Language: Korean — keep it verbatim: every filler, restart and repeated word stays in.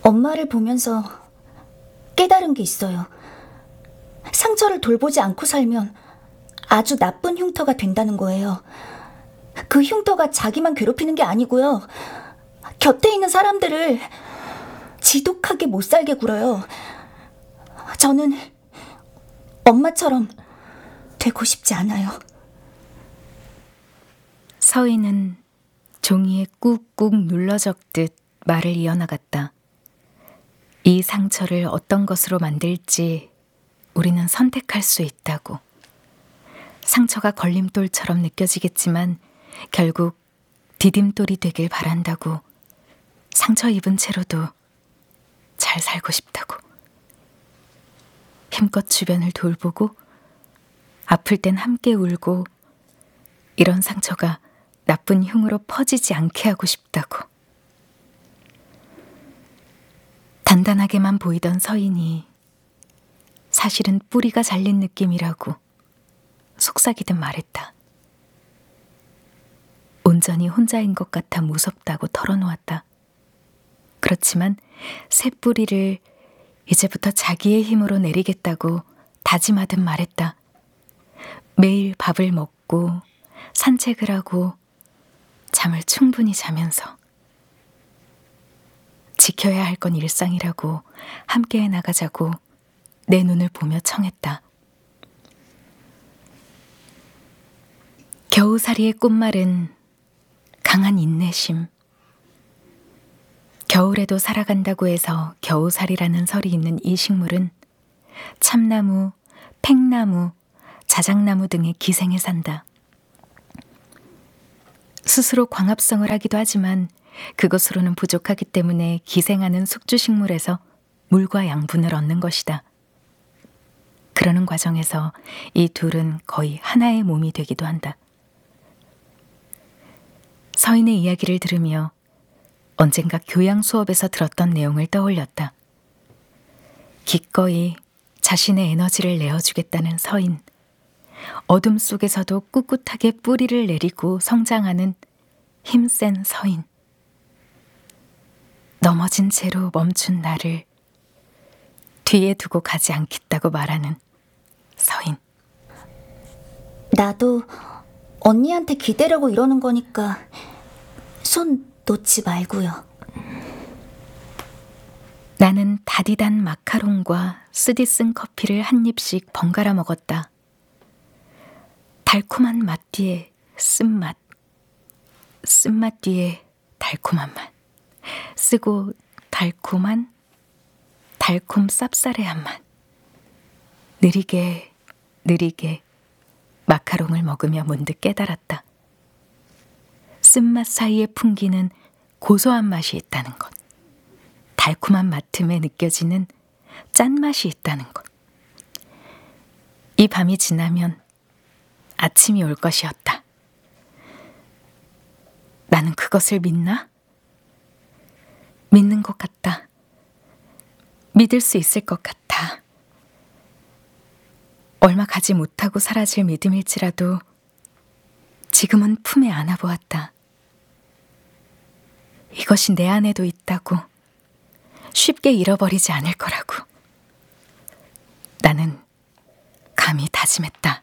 엄마를 보면서 깨달은 게 있어요. 상처를 돌보지 않고 살면 아주 나쁜 흉터가 된다는 거예요. 그 흉터가 자기만 괴롭히는 게 아니고요. 곁에 있는 사람들을 지독하게 못 살게 굴어요. 저는 엄마처럼 되고 싶지 않아요. 서인은 종이에 꾹꾹 눌러 적듯 말을 이어나갔다. 이 상처를 어떤 것으로 만들지 우리는 선택할 수 있다고. 상처가 걸림돌처럼 느껴지겠지만 결국 디딤돌이 되길 바란다고. 상처 입은 채로도 잘 살고 싶다고. 힘껏 주변을 돌보고 아플 땐 함께 울고 이런 상처가 나쁜 흉으로 퍼지지 않게 하고 싶다고. 단단하게만 보이던 서인이 사실은 뿌리가 잘린 느낌이라고 속삭이듯 말했다. 온전히 혼자인 것 같아 무섭다고 털어놓았다. 그렇지만 새 뿌리를 이제부터 자기의 힘으로 내리겠다고 다짐하듯 말했다. 매일 밥을 먹고 산책을 하고 잠을 충분히 자면서 지켜야 할 건 일상이라고 함께 나가자고 내 눈을 보며 청했다. 겨우살이의 꽃말은 강한 인내심. 겨울에도 살아간다고 해서 겨우살이라는 설이 있는 이 식물은 참나무, 팽나무, 자작나무 등의 기생에 산다. 스스로 광합성을 하기도 하지만 그것으로는 부족하기 때문에 기생하는 숙주식물에서 물과 양분을 얻는 것이다. 그러는 과정에서 이 둘은 거의 하나의 몸이 되기도 한다. 서인의 이야기를 들으며 언젠가 교양 수업에서 들었던 내용을 떠올렸다. 기꺼이 자신의 에너지를 내어주겠다는 서인. 어둠 속에서도 꿋꿋하게 뿌리를 내리고 성장하는 힘센 서인. 넘어진 채로 멈춘 나를 뒤에 두고 가지 않겠다고 말하는 서인. 나도 언니한테 기대려고 이러는 거니까 손 놓지 말고요. 나는 다디단 마카롱과 쓰디쓴 커피를 한 입씩 번갈아 먹었다. 달콤한 맛 뒤에 쓴맛, 쓴맛 뒤에 달콤한 맛, 쓰고 달콤한, 달콤 쌉싸래한 맛. 느리게 느리게 마카롱을 먹으며 문득 깨달았다. 쓴맛 사이에 풍기는 고소한 맛이 있다는 것. 달콤한 맛 틈에 느껴지는 짠맛이 있다는 것. 이 밤이 지나면 아침이 올 것이었다. 나는 그것을 믿나? 믿는 것 같다. 믿을 수 있을 것 같아. 얼마 가지 못하고 사라질 믿음일지라도 지금은 품에 안아보았다. 이것이 내 안에도 있다고, 쉽게 잃어버리지 않을 거라고 나는 감히 다짐했다.